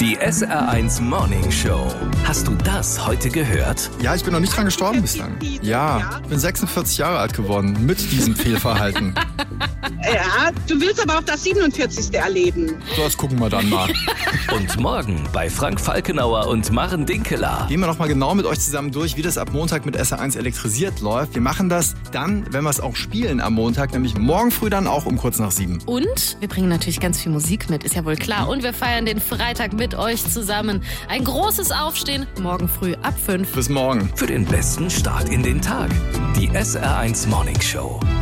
Die SR1 Morning Show. Hast du das heute gehört? Ja, ich bin noch nicht dran gestorben bislang. Ja, ich bin 46 Jahre alt geworden mit diesem Fehlverhalten. Ja, du willst aber auch das 47. erleben. Das gucken wir dann mal. Und morgen bei Frank Falkenauer und Maren Dinkeler. Gehen wir noch mal genau mit euch zusammen durch, wie das ab Montag mit SR1 elektrisiert läuft. Wir machen das dann, wenn wir es auch spielen am Montag, nämlich morgen früh dann auch um kurz nach 7. Und wir bringen natürlich ganz viel Musik mit, ist ja wohl klar. Und wir feiern den Freitag mit euch zusammen. Ein großes Aufstehen, morgen früh ab 5. Bis morgen. Für den besten Start in den Tag. Die SR1 Morning Show.